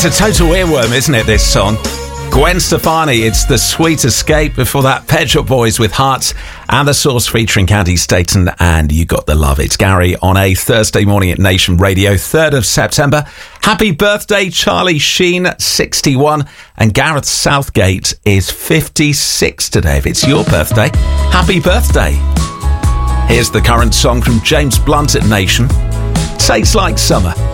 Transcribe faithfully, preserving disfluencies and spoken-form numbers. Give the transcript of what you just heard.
a total earworm, isn't it, this song? Gwen Stefani, it's The Sweet Escape. Before that, Pet Shop Boys with Hearts, and The Source featuring Candy Staton and You Got the Love. It's Gary on a Thursday morning at Nation Radio, third of September. Happy birthday, Charlie Sheen, sixty-one, and Gareth Southgate is fifty-six today. If it's your birthday, happy birthday. Here's the current song from James Blunt at Nation. Tastes Like Summer.